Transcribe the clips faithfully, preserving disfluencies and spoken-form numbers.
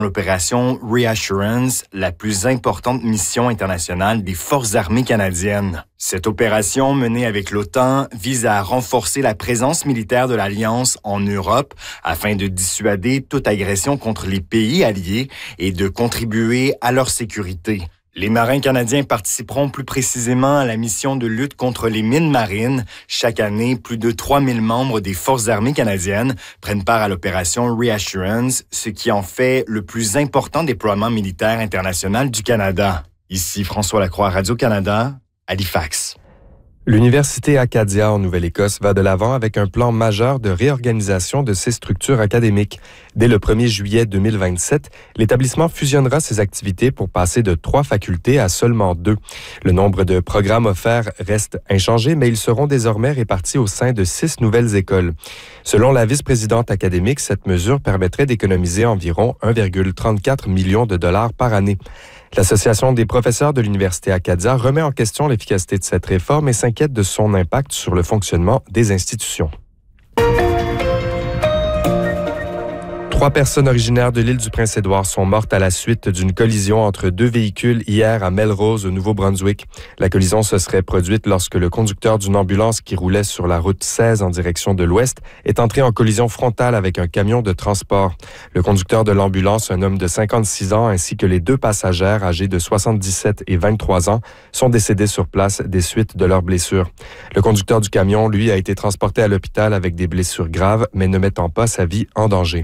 L'opération Reassurance, la plus importante mission internationale des Forces armées canadiennes. Cette opération, menée avec l'OTAN, vise à renforcer la présence militaire de l'Alliance en Europe afin de dissuader toute agression contre les pays alliés et de contribuer à leur sécurité. Les marins canadiens participeront plus précisément à la mission de lutte contre les mines marines. Chaque année, plus de trois mille membres des Forces armées canadiennes prennent part à l'opération Reassurance, ce qui en fait le plus important déploiement militaire international du Canada. Ici François Lacroix, Radio-Canada, Halifax. L'Université Acadia en Nouvelle-Écosse va de l'avant avec un plan majeur de réorganisation de ses structures académiques. Dès le premier juillet deux mille vingt-sept, l'établissement fusionnera ses activités pour passer de trois facultés à seulement deux. Le nombre de programmes offerts reste inchangé, mais ils seront désormais répartis au sein de six nouvelles écoles. Selon la vice-présidente académique, cette mesure permettrait d'économiser environ un virgule trente-quatre million de dollars par année. L'Association des professeurs de l'Université Acadia remet en question l'efficacité de cette réforme et s'inquiète de son impact sur le fonctionnement des institutions. Trois personnes originaires de l'île du Prince-Édouard sont mortes à la suite d'une collision entre deux véhicules hier à Melrose, au Nouveau-Brunswick. La collision se serait produite lorsque le conducteur d'une ambulance qui roulait sur la route seize en direction de l'ouest est entré en collision frontale avec un camion de transport. Le conducteur de l'ambulance, un homme de cinquante-six ans, ainsi que les deux passagères âgés de soixante-dix-sept et vingt-trois ans, sont décédés sur place des suites de leurs blessures. Le conducteur du camion, lui, a été transporté à l'hôpital avec des blessures graves, mais ne mettant pas sa vie en danger.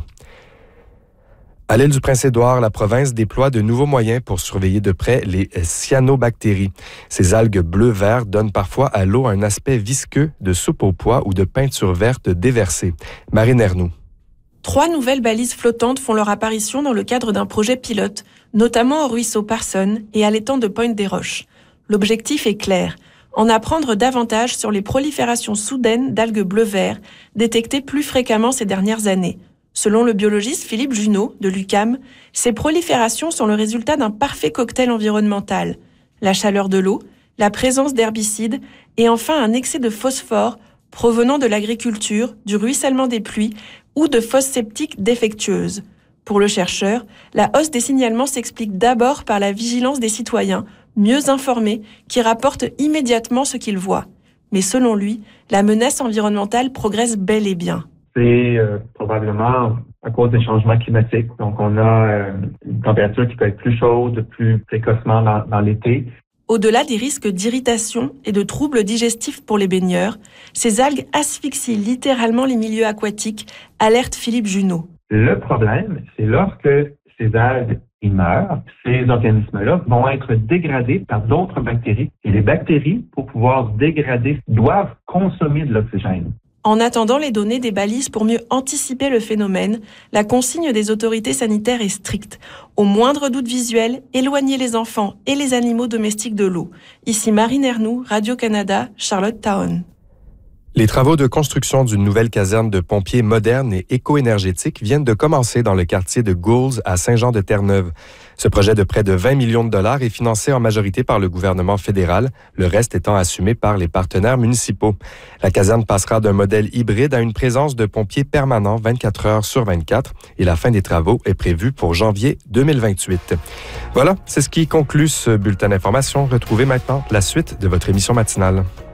À l'île du Prince-Édouard, la province déploie de nouveaux moyens pour surveiller de près les cyanobactéries. Ces algues bleu-vert donnent parfois à l'eau un aspect visqueux de soupe au pois ou de peinture verte déversée. Marine Ernoux. Trois nouvelles balises flottantes font leur apparition dans le cadre d'un projet pilote, notamment au ruisseau Parson et à l'étang de Pointe-des-Roches. L'objectif est clair, en apprendre davantage sur les proliférations soudaines d'algues bleu-vert, détectées plus fréquemment ces dernières années. Selon le biologiste Philippe Junot, de l'U Q A M, ces proliférations sont le résultat d'un parfait cocktail environnemental. La chaleur de l'eau, la présence d'herbicides et enfin un excès de phosphore provenant de l'agriculture, du ruissellement des pluies ou de fosses septiques défectueuses. Pour le chercheur, la hausse des signalements s'explique d'abord par la vigilance des citoyens, mieux informés, qui rapportent immédiatement ce qu'ils voient. Mais selon lui, la menace environnementale progresse bel et bien. C'est euh, probablement à cause des changements climatiques. Donc, on a euh, une température qui peut être plus chaude, plus précocement dans, dans l'été. Au-delà des risques d'irritation et de troubles digestifs pour les baigneurs, ces algues asphyxient littéralement les milieux aquatiques, alerte Philippe Junot. Le problème, c'est lorsque ces algues ils meurent, ces organismes-là vont être dégradés par d'autres bactéries. Et les bactéries, pour pouvoir se dégrader, doivent consommer de l'oxygène. En attendant les données des balises pour mieux anticiper le phénomène, la consigne des autorités sanitaires est stricte. Au moindre doute visuel, éloignez les enfants et les animaux domestiques de l'eau. Ici Marine Ernoux, Radio-Canada, Charlottetown. Les travaux de construction d'une nouvelle caserne de pompiers moderne et éco-énergétique viennent de commencer dans le quartier de Goulds à Saint-Jean-de-Terre-Neuve. Ce projet de près de vingt millions de dollars est financé en majorité par le gouvernement fédéral, le reste étant assumé par les partenaires municipaux. La caserne passera d'un modèle hybride à une présence de pompiers permanents vingt-quatre heures sur vingt-quatre et la fin des travaux est prévue pour janvier deux mille vingt-huit. Voilà, c'est ce qui conclut ce bulletin d'information. Retrouvez maintenant la suite de votre émission matinale.